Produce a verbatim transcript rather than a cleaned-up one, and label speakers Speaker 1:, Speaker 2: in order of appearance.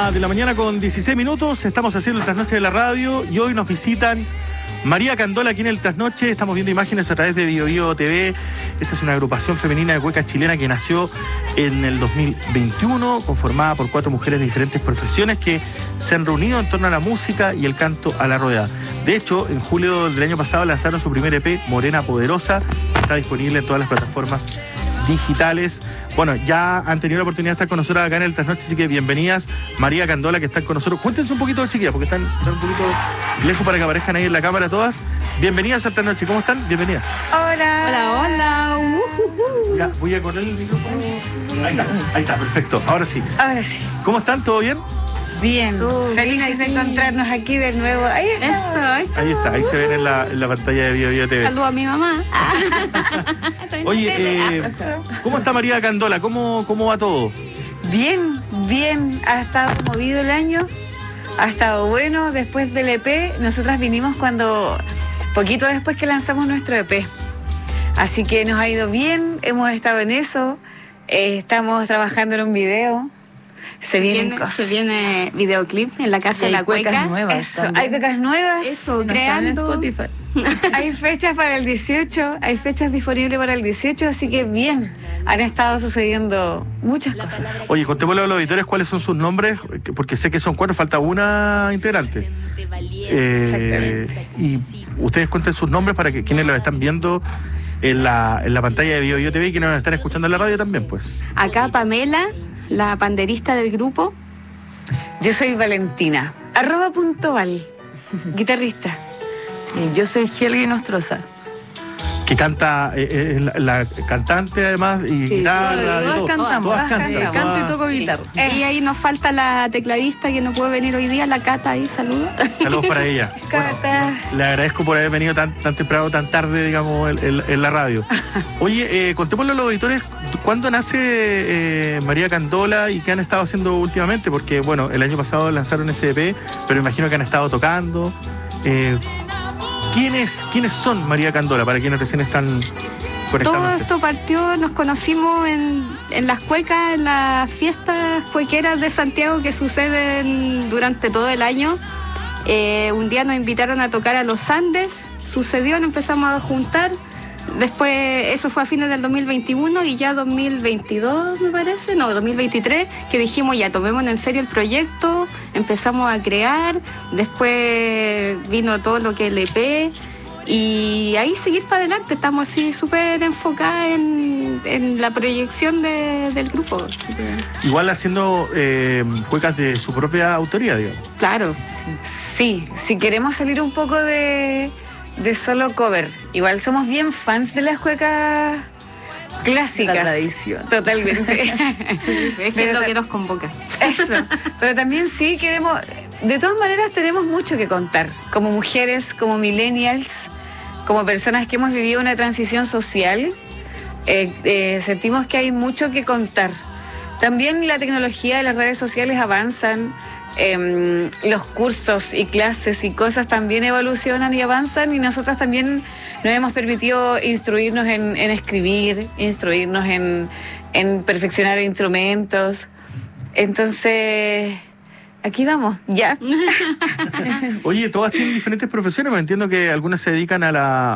Speaker 1: Una de la mañana con dieciséis minutos, estamos haciendo el Trasnoche de la Radio y hoy nos visitan María Candola aquí en el Trasnoche. Estamos viendo imágenes a través de Bio Bio T V. Esta es una agrupación femenina de cueca chilena que nació en el dos mil veintiuno, conformada por cuatro mujeres de diferentes profesiones que se han reunido en torno a la música y el canto a la rueda. De hecho, en julio del año pasado lanzaron su primer E P, Morena Poderosa. Está disponible en todas las plataformas digitales. Bueno, ya han tenido la oportunidad de estar con nosotros acá en el Trasnoche, así que bienvenidas, María Candola, que están con nosotros. Cuéntense un poquito, chiquillas, porque están, están un poquito lejos para que aparezcan ahí en la cámara todas. Bienvenidas al Trasnoche, ¿cómo están? Bienvenidas.
Speaker 2: Hola.
Speaker 3: Hola, hola. Uh-huh.
Speaker 1: Ya, voy a correr el micrófono. Ahí está, ahí está, perfecto. Ahora sí.
Speaker 2: Ahora sí.
Speaker 1: ¿Cómo están? ¿Todo bien?
Speaker 2: Bien.
Speaker 3: Todo
Speaker 2: Felices
Speaker 3: bien
Speaker 2: de
Speaker 3: aquí.
Speaker 2: encontrarnos aquí de nuevo. Ahí
Speaker 3: Eso,
Speaker 2: está.
Speaker 3: ahí está.
Speaker 1: Ahí está, ahí se ven en la, en la pantalla de Bio Bio T V.
Speaker 3: Saludo a mi mamá. Estoy en la
Speaker 1: Oye,
Speaker 3: tele.
Speaker 1: eh, ¿cómo está María Candola? ¿Cómo, cómo va todo?
Speaker 2: Bien, bien. Ha estado movido el año. Ha estado bueno. Después del E P, nosotras vinimos cuando, poquito después que lanzamos nuestro E P. Así que nos ha ido bien. Hemos estado en eso. Eh, estamos trabajando en un video. Se vienen
Speaker 3: viene,
Speaker 2: cosas.
Speaker 3: se viene videoclip en la casa de la cueca.
Speaker 4: nuevas.
Speaker 2: Eso,
Speaker 4: también.
Speaker 2: hay cuecas nuevas.
Speaker 3: Eso,
Speaker 4: No están en
Speaker 3: creando.
Speaker 4: Spotify.
Speaker 2: Hay fechas para el dieciocho, hay fechas disponibles para el dieciocho, así que bien, han estado sucediendo muchas cosas.
Speaker 1: Oye, contémosle a los auditores cuáles son sus nombres, porque sé que son cuatro, falta una integrante. Eh, y ustedes cuenten sus nombres para que quienes los están viendo en la, en la pantalla de Bio Bio T V y quienes nos están escuchando en la radio también, pues.
Speaker 3: Acá Pamela, la panderista del grupo.
Speaker 2: Yo soy Valentina, arroba punto val, guitarrista.
Speaker 4: Sí, yo soy Helgi Nostroza.
Speaker 1: Que canta, eh, es la, la cantante además, y
Speaker 2: Sí,
Speaker 1: guitarra,
Speaker 4: sí,
Speaker 1: de
Speaker 4: todas
Speaker 1: todo.
Speaker 4: cantamos.
Speaker 1: Todas
Speaker 2: Todas
Speaker 1: cantan.
Speaker 4: Eh,
Speaker 2: cantamos.
Speaker 4: canto y
Speaker 1: todas-
Speaker 4: toco guitarra.
Speaker 3: Y ahí nos falta la tecladista que no puede venir hoy día, la Cata ahí, saludos.
Speaker 1: Saludos para ella. Bueno,
Speaker 2: Cata.
Speaker 1: le agradezco por haber venido tan, tan temprano, tan tarde, digamos, en, en- en la radio. Oye, eh, contémosle a los auditores, ¿cuándo nace eh, María Candola y qué han estado haciendo últimamente? Porque, bueno, el año pasado lanzaron ese E P, pero imagino que han estado tocando. Eh, ¿quiénes, ¿Quiénes son María Candola, para quienes recién están
Speaker 3: Todo
Speaker 1: conectándose?
Speaker 3: esto partió, nos conocimos en, en las cuecas, en las fiestas cuequeras de Santiago que suceden durante todo el año. Eh, un día nos invitaron a tocar a los Andes, sucedió, nos empezamos a juntar. Después, eso fue a fines del dos mil veintiuno y ya dos mil veintidós, me parece, no, dos mil veintitrés, que dijimos ya, tomémonos en serio el proyecto, empezamos a crear, después vino todo lo que es el E P y ahí seguir para adelante, estamos así súper enfocadas en, en la proyección de- del grupo.
Speaker 1: Igual haciendo eh, cuecas de su propia autoría, digamos.
Speaker 3: Claro,
Speaker 2: Sí, si queremos salir un poco de, de solo cover, igual somos bien fans de las cuecas clásicas.
Speaker 4: La tradición.
Speaker 2: Totalmente.
Speaker 3: es que
Speaker 2: Pero
Speaker 3: es lo
Speaker 2: ta-
Speaker 3: que nos convoca.
Speaker 2: Eso. Pero también sí queremos, de todas maneras tenemos mucho que contar, como mujeres, como millennials, como personas que hemos vivido una transición social, eh, eh, sentimos que hay mucho que contar. También la tecnología de las redes sociales avanzan, eh, los cursos y clases y cosas también evolucionan y avanzan y nosotros también nos hemos permitido instruirnos en, en escribir, instruirnos en, en perfeccionar instrumentos. Entonces, aquí vamos, ya.
Speaker 1: Oye, todas tienen diferentes profesiones, me entiendo que algunas se dedican a la,